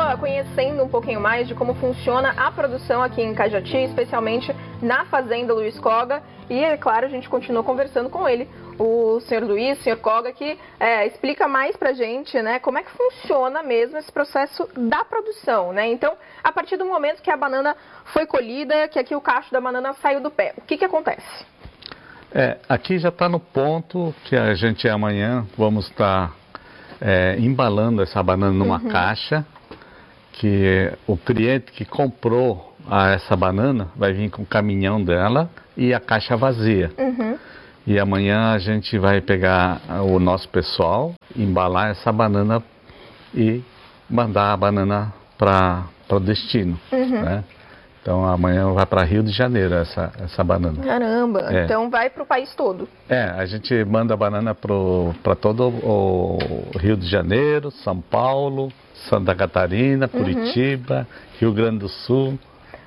acaba conhecendo um pouquinho mais de como funciona a produção aqui em Cajati, especialmente na Fazenda Luiz Coga. E, é claro, a gente continua conversando com ele, o senhor Luiz, o senhor Coga, que explica mais pra gente, né, como é que funciona mesmo esse processo da produção, né? Então, a partir do momento que a banana foi colhida, que aqui o cacho da banana saiu do pé, o que acontece? Aqui já está no ponto que a gente amanhã vamos estar embalando essa banana numa caixa, que o cliente que comprou essa banana vai vir com o caminhão dela e a caixa vazia. E amanhã a gente vai pegar o nosso pessoal, embalar essa banana e mandar a banana para o destino, né? Então amanhã vai para Rio de Janeiro essa banana. Caramba, então vai para o país todo. A gente manda a banana para todo o Rio de Janeiro, São Paulo, Santa Catarina, Curitiba, Rio Grande do Sul.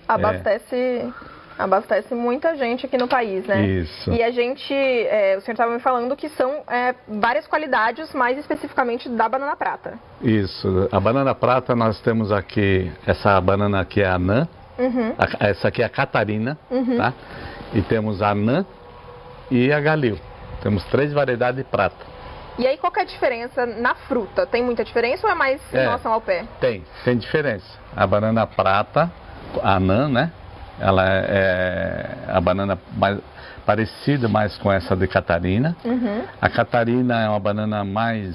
Abastece muita gente aqui no país, né? Isso. E a gente, o senhor estava me falando que são várias qualidades, mais especificamente da banana prata. Isso, a banana prata nós temos aqui, essa banana aqui é a anã. Essa aqui é a Catarina, tá? E temos a anã e a galil. Temos 3 variedades de prata. E aí qual que é a diferença na fruta? Tem muita diferença ou é mais em relação ao pé? Tem diferença. A banana prata, a anã, né? Ela é a banana mais parecida mais com essa de Catarina. A Catarina é uma banana mais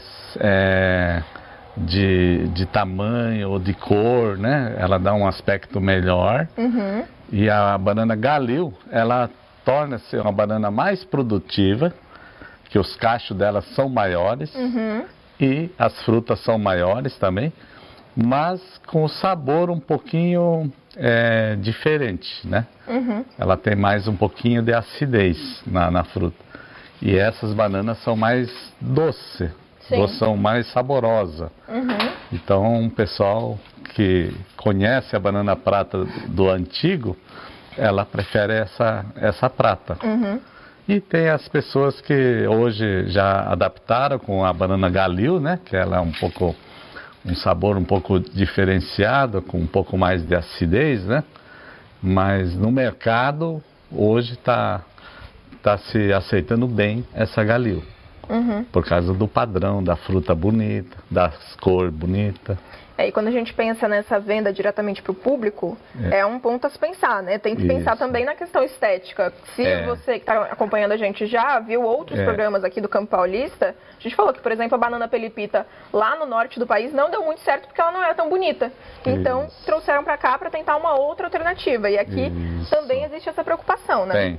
de tamanho ou de cor, né? Ela dá um aspecto melhor. E a banana galil, ela torna-se uma banana mais produtiva, que os cachos dela são maiores e as frutas são maiores também, mas com o sabor um pouquinho diferente, né? Ela tem mais um pouquinho de acidez na fruta. E essas bananas são mais doces. São mais saborosa. Então, o pessoal que conhece a banana prata do antigo, ela prefere essa prata. E tem as pessoas que hoje já adaptaram com a banana galil, né? Que ela é um sabor um pouco diferenciado, com um pouco mais de acidez, né? Mas no mercado, hoje está se aceitando bem essa galil. Por causa do padrão, da fruta bonita, das cores bonitas. E quando a gente pensa nessa venda diretamente para o público, é um ponto a se pensar, né? Tem que pensar também na questão estética. Se você que está acompanhando a gente já viu outros programas aqui do Campo Paulista, a gente falou que, por exemplo, a banana pelipita lá no norte do país não deu muito certo porque ela não era tão bonita. Então, trouxeram para cá para tentar uma outra alternativa. E aqui também existe essa preocupação, né?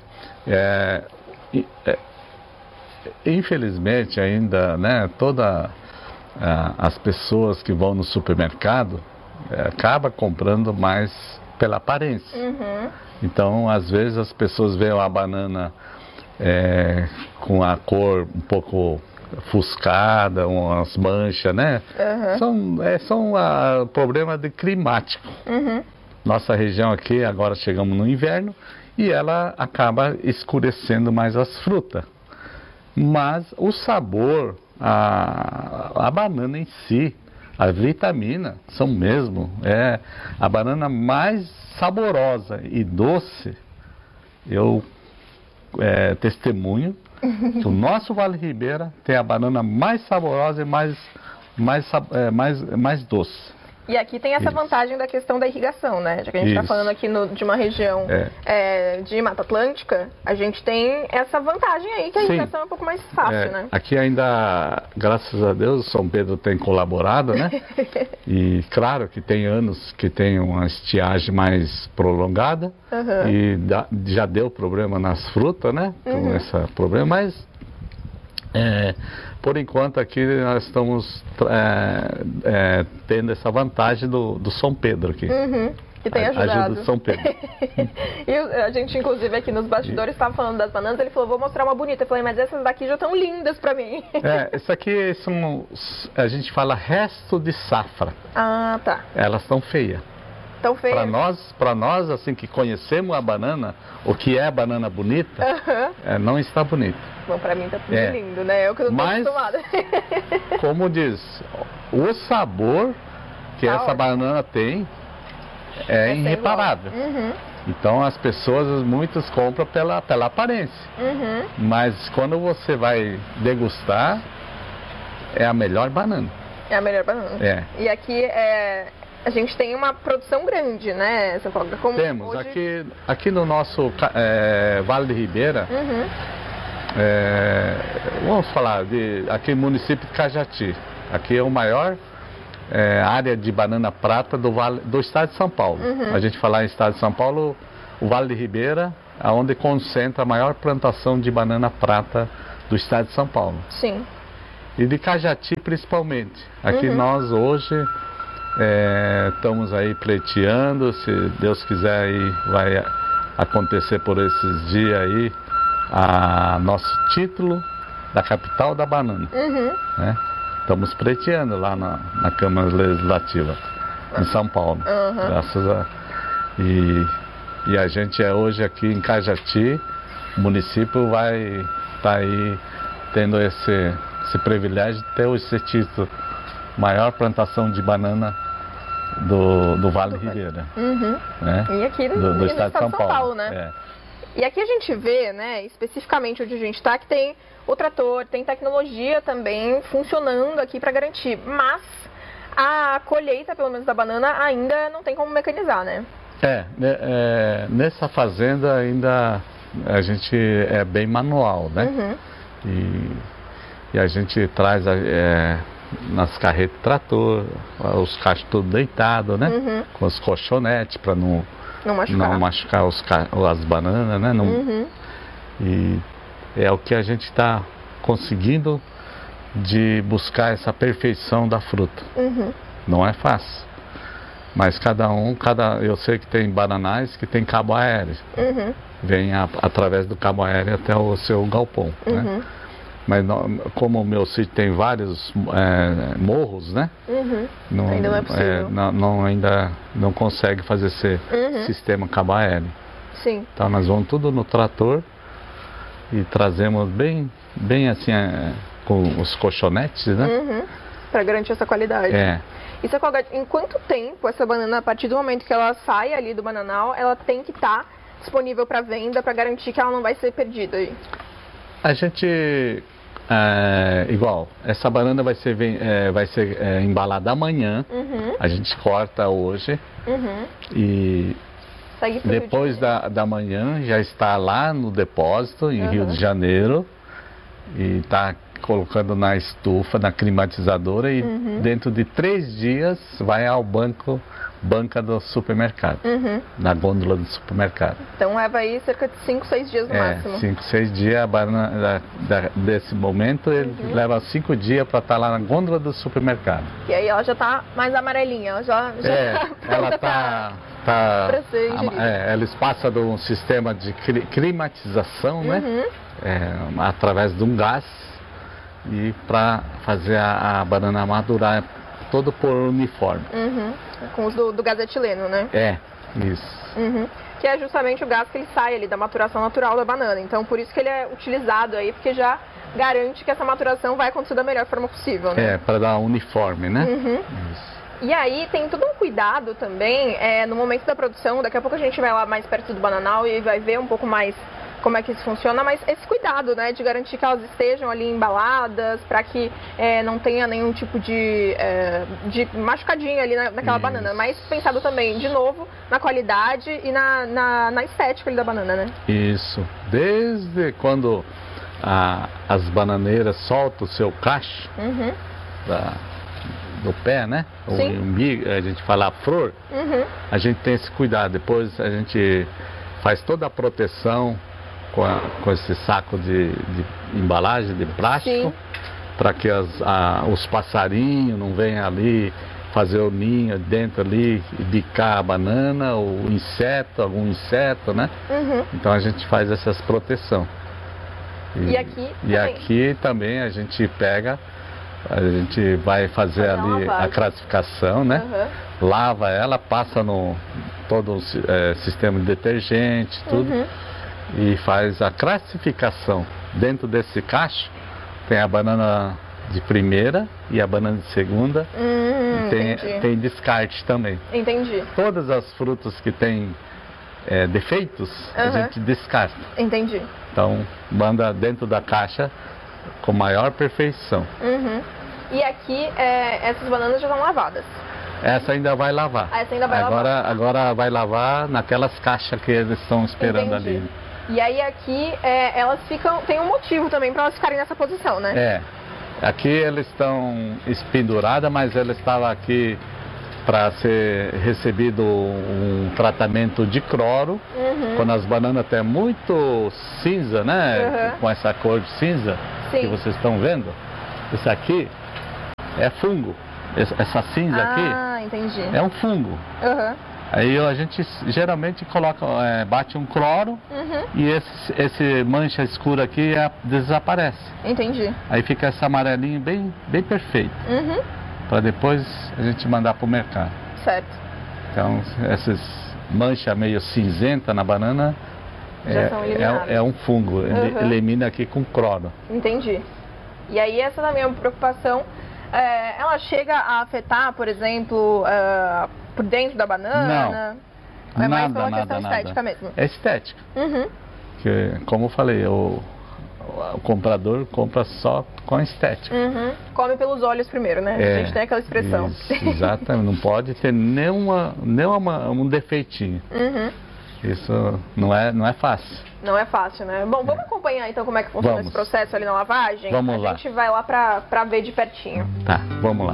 Tem. Infelizmente ainda, né, as pessoas que vão no supermercado acabam comprando mais pela aparência. Então, às vezes as pessoas veem a banana com a cor um pouco ofuscada, umas manchas, né? São problema de climático. Nossa região aqui, agora chegamos no inverno e ela acaba escurecendo mais as frutas. Mas o sabor, a banana em si, a vitamina, são mesmo, a banana mais saborosa e doce. Eu testemunho que o nosso Vale Ribeira tem a banana mais saborosa e mais doce. E aqui tem essa vantagem da questão da irrigação, né? Já que a gente está falando aqui de uma região de Mata Atlântica, a gente tem essa vantagem aí, que a irrigação é um pouco mais fácil, né? Aqui ainda, graças a Deus, São Pedro tem colaborado, né? E claro que tem anos que tem uma estiagem mais prolongada e já deu problema nas frutas, né? Com esse problema, mas por enquanto aqui nós estamos tendo essa vantagem do São Pedro aqui. Que tem ajudado. Ajuda do São Pedro. E a gente, inclusive, aqui nos bastidores estava falando das bananas, ele falou, vou mostrar uma bonita. Eu falei, mas essas daqui já estão lindas pra mim. Isso aqui a gente fala resto de safra. Ah, tá. Elas estão feias. Tão feias? Para nós, assim, que conhecemos a banana, o que é banana bonita, não está bonita. Bom, pra mim tá tudo lindo, né? Eu que não tô acostumada. Como diz, o sabor que essa banana tem é irreparável. Então as pessoas, muitas compram pela aparência. Mas quando você vai degustar, é a melhor banana. É a melhor banana. É. E aqui a gente tem uma produção grande, né? Como temos. hoje... Aqui no nosso Vale de Ribeira, vamos falar aqui no município de Cajati. Aqui é o maior área de banana prata do estado de São Paulo. A gente falar em estado de São Paulo, o Vale de Ribeira é onde concentra a maior plantação de banana prata do estado de São Paulo. Sim. E de Cajati principalmente. Aqui nós hoje estamos aí pleiteando, se Deus quiser aí vai acontecer por esses dias aí nosso título da capital da banana. Né? Estamos pleiteando lá na Câmara Legislativa em São Paulo. Graças a... E a gente hoje aqui em Cajati, o município vai estar aí tendo esse privilégio de ter esse título, maior plantação de banana do Vale de Ribeira. Né? E aqui do estado de São Paulo, né? E aqui a gente vê, né, especificamente onde a gente está, que tem o trator, tem tecnologia também funcionando aqui para garantir, mas a colheita, pelo menos da banana, ainda não tem como mecanizar, né? Nessa fazenda ainda a gente é bem manual, né? E a gente traz nas carretas trator, os cachos todos deitados, né? Com os colchonetes para não machucar as bananas, né? E é o que a gente está conseguindo de buscar essa perfeição da fruta. Não é fácil. Mas eu sei que tem bananais que tem cabo aéreo. Vem através do cabo aéreo até o seu galpão, né? Mas como o meu sítio tem vários morros, né? Ainda não é possível. Ainda não consegue fazer esse sistema cabo aéreo. Sim. Então nós vamos tudo no trator e trazemos bem assim com os colchonetes, né? Para garantir essa qualidade. E em quanto tempo essa banana, a partir do momento que ela sai ali do bananal, ela tem que estar disponível para venda, para garantir que ela não vai ser perdida aí? A gente, igual, essa banana vai ser embalada amanhã, a gente corta hoje e depois da manhã já está lá no depósito em Rio de Janeiro e está colocando na estufa, na climatizadora e dentro de 3 dias vai ao banca do supermercado, na gôndola do supermercado. Então leva aí cerca de 5, 6 dias no máximo. 5, 6 dias, a banana desse momento, ele leva 5 dias para estar lá na gôndola do supermercado. E aí ela já está mais amarelinha, ela está eles passam de um sistema de climatização, né? Através de um gás e para fazer a banana madurar todo por uniforme. Com os do gás etileno, né? Isso. Que é justamente o gás que ele sai ali da maturação natural da banana. Então por isso que ele é utilizado aí, porque já garante que essa maturação vai acontecer da melhor forma possível, né? Para dar uniforme, né? Isso. E aí tem todo um cuidado também no momento da produção. Daqui a pouco a gente vai lá mais perto do bananal e vai ver um pouco mais como é que isso funciona, mas esse cuidado, né, de garantir que elas estejam ali embaladas, para que não tenha nenhum tipo de machucadinho ali naquela banana, mas pensado também, de novo, na qualidade e na estética ali da banana, né? Isso, desde quando as bananeiras soltam o seu cacho do pé, né? O umbigo, a gente fala a flor, a gente tem esse cuidado, depois a gente faz toda a proteção com esse saco de embalagem de plástico, para que os passarinhos não venham ali fazer o ninho dentro ali e bicar a banana, ou algum inseto, né? Então a gente faz essas proteção. E aqui também a gente vai fazer ali a classificação, né? Lava ela, passa no todo o sistema de detergente, tudo. E faz a classificação. Dentro desse cacho tem a banana de primeira e a banana de segunda. Tem descarte também. Entendi. Todas as frutas que têm defeitos, a gente descarta. Entendi. Então, manda dentro da caixa com maior perfeição. E aqui, essas bananas já estão lavadas? Essa ainda vai lavar. Essa ainda vai lavar. Agora vai lavar naquelas caixas que eles estão esperando ali. E aí aqui, elas ficam... Tem um motivo também para elas ficarem nessa posição, né? Aqui eles estão penduradas, mas elas estavam aqui para ser recebido um tratamento de cloro, quando as bananas estão muito cinza, né? Com essa cor de cinza que vocês estão vendo. Isso aqui é fungo. Essa cinza aqui entendi. é um fungo. Aí a gente geralmente coloca, bate um cloro e esse mancha escura aqui desaparece. Entendi. Aí fica esse amarelinho bem perfeito. Para depois a gente mandar para o mercado. Certo. Então, essas manchas meio cinzenta na banana é um fungo. Elimina aqui com cloro. Entendi. E aí essa também é uma preocupação. Ela chega a afetar, por exemplo, por dentro da banana? Não. É mais pela questão estética mesmo? É estética. Que, como eu falei, o comprador compra só com estética. Come pelos olhos primeiro, né? A gente tem aquela expressão. Isso, exatamente. Não pode ter um defeitinho. Isso não é fácil. Não é fácil, né? Bom, vamos acompanhar então como é que funciona esse processo ali na lavagem? Vamos lá. A gente vai lá pra ver de pertinho. Tá, vamos lá.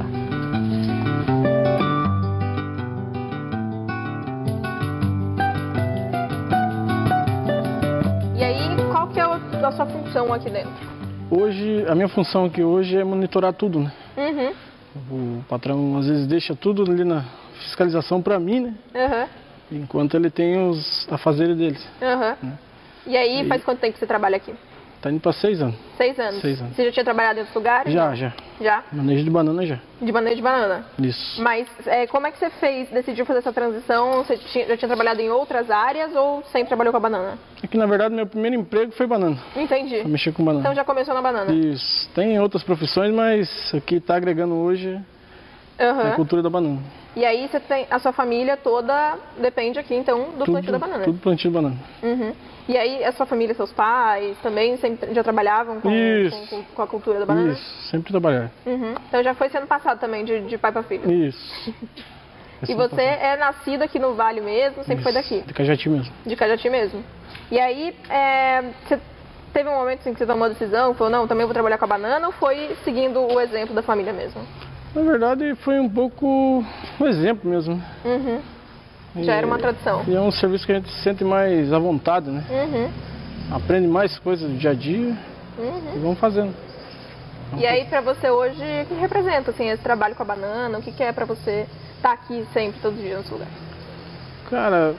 E aí, qual que é a sua função aqui dentro? Hoje, a minha função aqui hoje é monitorar tudo, né? O patrão às vezes deixa tudo ali na fiscalização para mim, né? Enquanto ele tem os afazeres deles. Né? E aí, faz quanto tempo que você trabalha aqui? Tá indo para 6 anos. 6 anos? 6 anos. Você já tinha trabalhado em outros lugares? Já. Já? Manejo de banana já. De manejo de banana? Isso. Mas como é que você decidiu fazer essa transição? Você já tinha trabalhado em outras áreas ou sempre trabalhou com a banana? É que na verdade meu primeiro emprego foi banana. Entendi. Eu mexi com banana. Então já começou na banana? Isso. Tem outras profissões, mas o que está agregando hoje é a cultura da banana. E aí você tem a sua família toda depende aqui então do plantio da banana? Tudo plantio de banana. E aí a sua família, seus pais também sempre já trabalhavam com a cultura da banana? Isso, sempre trabalharam. Então já foi sendo passado também de pai para filho? Isso. E você é nascido aqui no Vale mesmo, sempre foi daqui? De Cajati mesmo. De Cajati mesmo. E aí, você teve um momento assim, que você tomou a decisão, falou, não, também vou trabalhar com a banana, ou foi seguindo o exemplo da família mesmo? Na verdade, foi um pouco um exemplo mesmo. Já era uma tradição. E é um serviço que a gente se sente mais à vontade, né? Aprende mais coisas do dia a dia e vamos fazendo. E aí, pra você hoje, o que representa assim, esse trabalho com a banana? O que é pra você estar aqui sempre, todos os dias nesse lugar? Cara,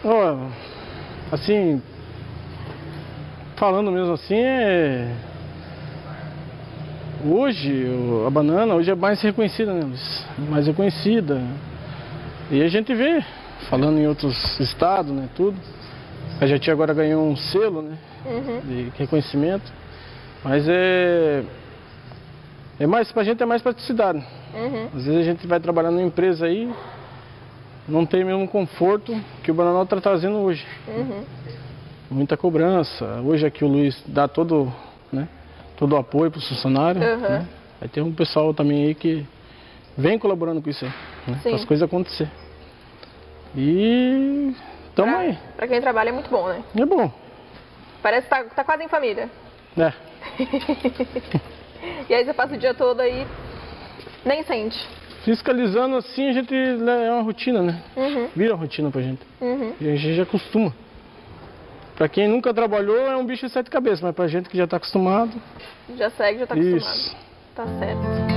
assim, falando mesmo assim, hoje a banana hoje é mais reconhecida, né, Luiz? Mais reconhecida. E a gente vê, falando em outros estados, né, tudo. A Jati agora ganhou um selo, né, de reconhecimento. Mas pra gente é mais praticidade. Às vezes a gente vai trabalhar numa empresa aí, não tem mesmo conforto que o Bananal está trazendo hoje. Muita cobrança. Hoje aqui o Luiz dá todo o apoio para os funcionários. Né? Aí tem um pessoal também aí que vem colaborando com isso aí, né? Para as coisas acontecer. E tamo aí. Para quem trabalha é muito bom, né? É bom. Parece que tá quase em família. É. E aí você passa o dia todo aí, nem sente. Fiscalizando assim, a gente é uma rotina, né? Vira rotina pra gente. E a gente já acostuma. Pra quem nunca trabalhou, é um bicho de 7 cabeças, mas pra gente que já tá acostumado... Já segue, já tá acostumado. Isso. Tá certo.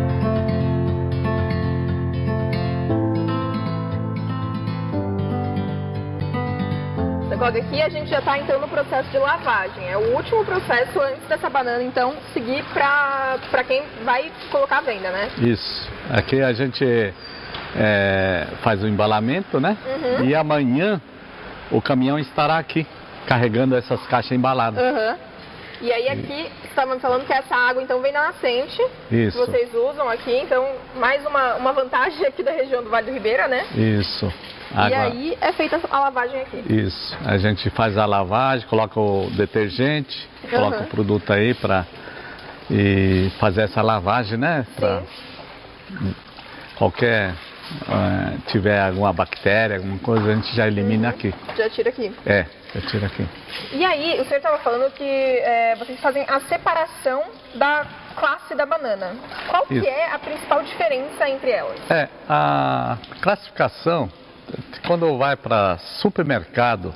Aqui a gente já está então no processo de lavagem. É o último processo antes dessa banana então seguir para quem vai colocar à venda, né? Isso. Aqui a gente faz o embalamento, né? E amanhã o caminhão estará aqui carregando essas caixas embaladas. E aí aqui estavam me falando que essa água então vem da nascente, Isso. que vocês usam aqui, então mais uma vantagem aqui da região do Vale do Ribeira, né? Isso. E aí é feita a lavagem aqui. Isso. A gente faz a lavagem, coloca o detergente, coloca o produto aí para fazer essa lavagem, né? Para qualquer tiver alguma bactéria, alguma coisa, a gente já elimina aqui. Já tira aqui. Já tira aqui. E aí, o senhor estava falando que vocês fazem a separação da classe da banana. Qual que é a principal diferença entre elas? A classificação, quando vai para supermercado,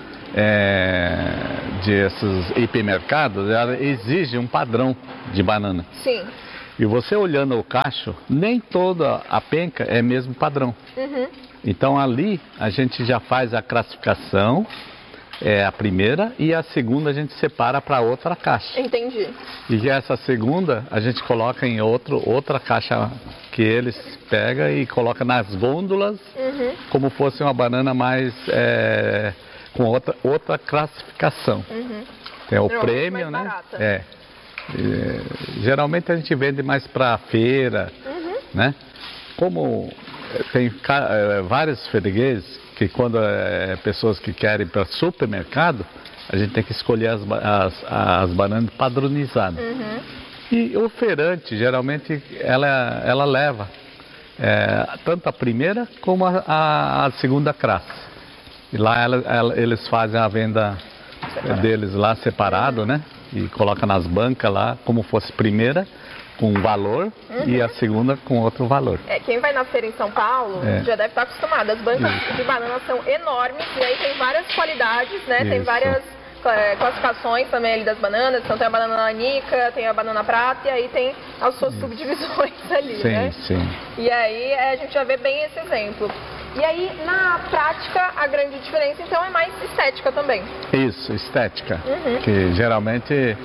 de esses hipermercados, ela exige um padrão de banana. Sim. E você olhando o cacho, nem toda a penca é mesmo padrão. Então ali a gente já faz a classificação, a primeira, e a segunda a gente separa para outra caixa. Entendi. E essa segunda a gente coloca em outra caixa que eles pegam e colocam nas gôndolas, como fosse uma banana mais com outra classificação. Tem o prêmio, né? Barata. Geralmente a gente vende mais para feira, né? Como tem vários fregueses que quando pessoas que querem para supermercado, a gente tem que escolher as bananas padronizadas. E o feirante, geralmente, ela leva tanto a primeira como a segunda classe. E lá eles fazem a venda deles lá separado, né? E coloca nas bancas lá, como fosse primeira, com um valor, e a segunda com outro valor. Quem vai na feira em São Paulo já deve estar acostumado. As bancas de banana são enormes e aí tem várias qualidades, né? Tem várias classificações também ali das bananas. Então tem a banana nanica, tem a banana prata e aí tem as suas subdivisões ali, né? Sim. E aí a gente já vê bem esse exemplo. E aí, na prática, a grande diferença, então, é mais estética também. Isso, estética. Que geralmente,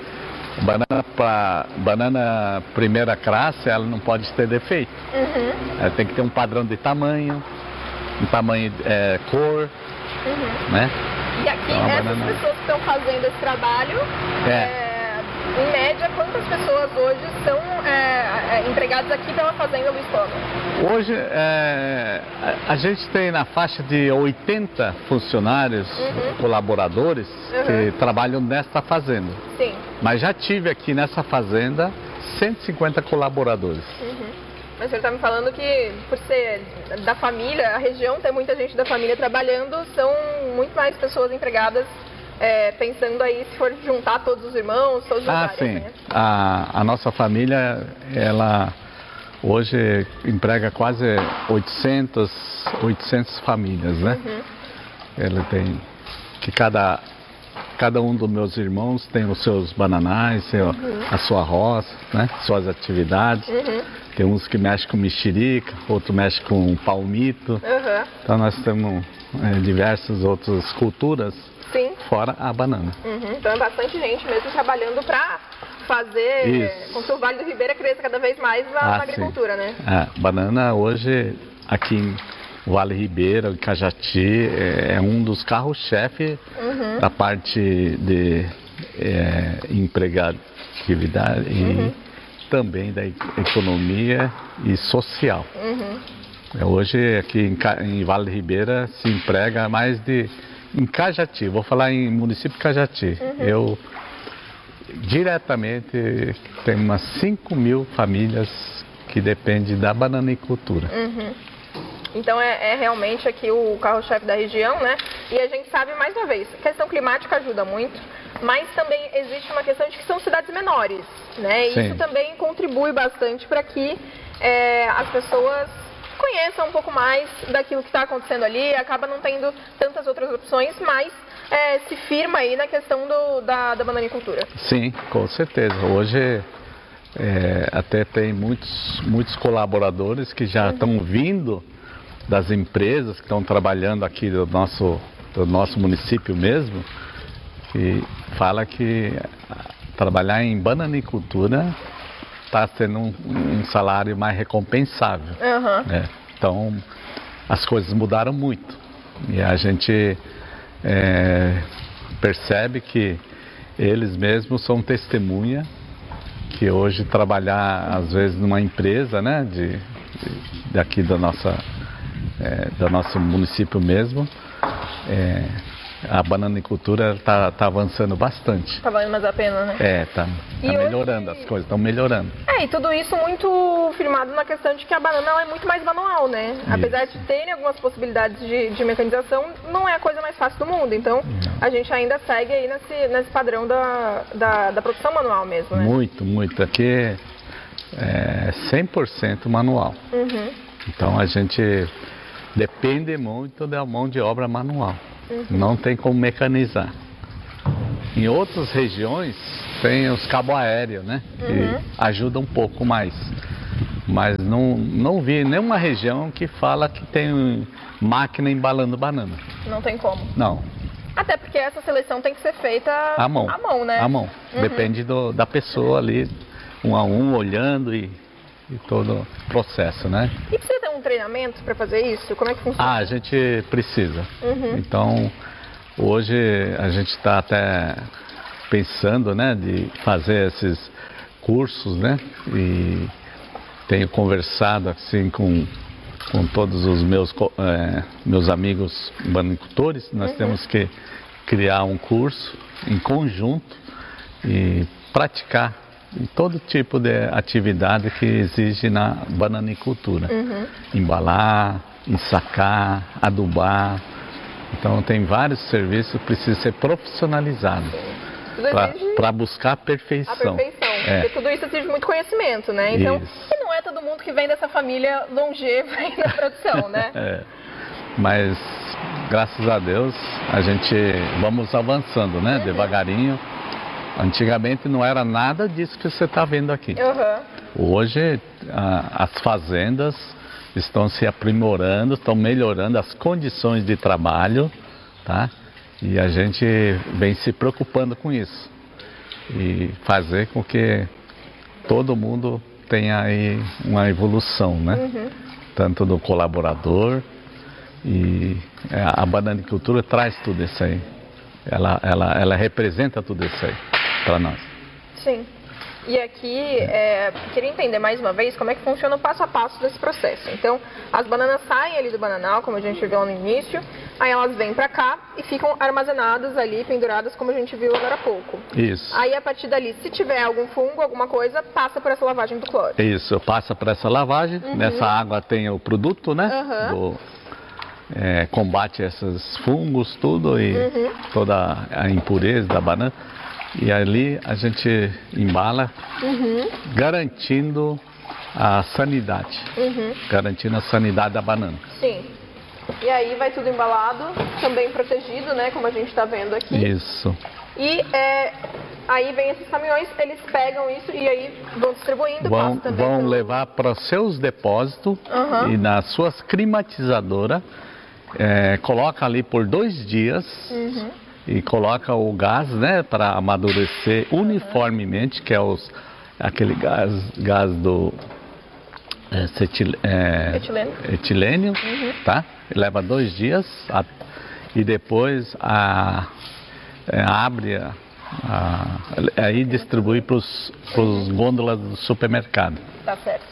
banana primeira classe, ela não pode ter defeito. Ela tem que ter um padrão de tamanho, cor, né? E aqui, então, essas pessoas que estão fazendo esse trabalho, em média, quantas pessoas hoje são empregadas aqui pela Fazenda Luiz Clóvis? Hoje, a gente tem na faixa de 80 funcionários, colaboradores, que trabalham nesta fazenda. Sim. Mas já tive aqui nessa fazenda 150 colaboradores. Mas o senhor está me falando que, por ser da família, a região tem muita gente da família trabalhando, são muito mais pessoas empregadas, pensando aí, se for juntar todos os irmãos, todos os áreas, sim. Né? A nossa família, ela hoje emprega quase 800 famílias, né? Ela tem que cada um dos meus irmãos tem os seus bananais, a sua roça, né? Suas atividades. Tem uns que mexem com mexerica, outros mexem com palmito. Então nós temos diversas outras culturas. Sim. Fora a banana. Então é bastante gente mesmo trabalhando para fazer com que o Vale do Ribeira cresça cada vez mais na agricultura, né? Banana hoje, aqui em Vale Ribeira, em Cajati, é um dos carros-chefe da parte de empregatividade e também da economia e social. Hoje, aqui em Vale do Ribeira, se emprega mais de... Em Cajati, vou falar em município de Cajati. Eu diretamente tenho umas 5.000 famílias que dependem da bananicultura. Então é realmente aqui o carro-chefe da região, né? E a gente sabe, mais uma vez, a questão climática ajuda muito, mas também existe uma questão de que são cidades menores, né? E isso também contribui bastante para que as pessoas conheçam um pouco mais daquilo que está acontecendo ali, acaba não tendo tantas outras opções, mas se firma aí na questão da bananicultura. Sim, com certeza. Hoje até tem muitos colaboradores que já estão vindo das empresas que estão trabalhando aqui do nosso município mesmo, que fala que trabalhar em bananicultura está sendo um salário mais recompensável. Então, as coisas mudaram muito. E a gente percebe que eles mesmos são testemunha que hoje trabalhar, às vezes, numa empresa, né, daqui do nosso município mesmo, a bananicultura está avançando bastante. Está valendo mais a pena, né? Tá melhorando, as coisas estão melhorando. E tudo isso muito firmado na questão de que a banana é muito mais manual, né? Isso. Apesar de terem algumas possibilidades de mecanização, não é a coisa mais fácil do mundo. Então, a gente ainda segue aí nesse padrão da produção manual mesmo, né? Muito. Aqui é 100% manual. Então, a gente depende muito da mão de obra manual. Não tem como mecanizar. Em outras regiões tem os cabos aéreos, né? Que ajudam um pouco mais. Mas não vi nenhuma região que fala que tem máquina embalando banana. Não tem como? Não. Até porque essa seleção tem que ser feita à mão, né? À mão. Depende da pessoa ali, um a um, olhando e todo o processo, né? E precisa ter um treinamento para fazer isso? Como é que funciona? A gente precisa. Então, hoje a gente está até pensando, né, de fazer esses cursos, né? E tenho conversado assim com todos os meus amigos bananicultores. Nós temos que criar um curso em conjunto e praticar em todo tipo de atividade que exige na bananicultura. Embalar, ensacar, adubar. Então tem vários serviços que precisam ser profissionalizados para buscar a perfeição. Porque tudo isso exige muito conhecimento, né? Então, e não é todo mundo que vem dessa família longeva aí na produção, né? Mas, graças a Deus, a gente vamos avançando, né? Devagarinho. Antigamente não era nada disso que você está vendo aqui. Hoje as fazendas estão se aprimorando, estão melhorando as condições de trabalho, tá? E a gente vem se preocupando com isso. E fazer com que todo mundo tenha aí uma evolução, né? Tanto do colaborador e a bananicultura traz tudo isso aí. Ela representa tudo isso aí para nós. Sim. E aqui, queria entender mais uma vez como é que funciona o passo a passo desse processo. Então, as bananas saem ali do bananal, como a gente viu lá no início, aí elas vêm para cá e ficam armazenadas ali, penduradas, como a gente viu agora há pouco. Isso. Aí, a partir dali, se tiver algum fungo, alguma coisa, passa por essa lavagem do cloro. Isso, passa por essa lavagem. Nessa água tem o produto, né? Combate esses fungos, tudo, e toda a impureza da banana. E ali a gente embala, garantindo a sanidade. Garantindo a sanidade da banana. Sim. E aí vai tudo embalado, também protegido, né? Como a gente está vendo aqui. Isso. E aí vem esses caminhões, eles pegam isso e aí vão distribuindo. Vão levar para os seus depósitos e nas suas climatizadoras. Coloca ali por 2 dias. E coloca o gás, né, para amadurecer uniformemente, que é aquele gás do etilênio, tá? Leva 2 dias e depois abre aí distribui para os gôndolas do supermercado. Tá certo.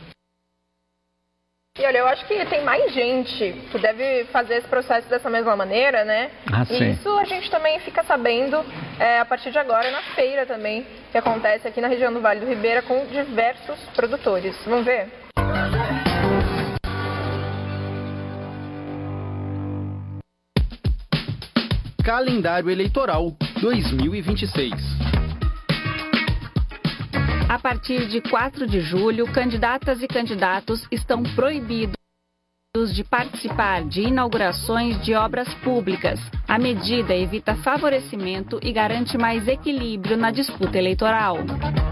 E olha, eu acho que tem mais gente que deve fazer esse processo dessa mesma maneira, né? Sim. Isso a gente também fica sabendo a partir de agora na feira também, que acontece aqui na região do Vale do Ribeira com diversos produtores. Vamos ver? Calendário Eleitoral 2026. A partir de 4 de julho, candidatas e candidatos estão proibidos de participar de inaugurações de obras públicas. A medida evita favorecimento e garante mais equilíbrio na disputa eleitoral.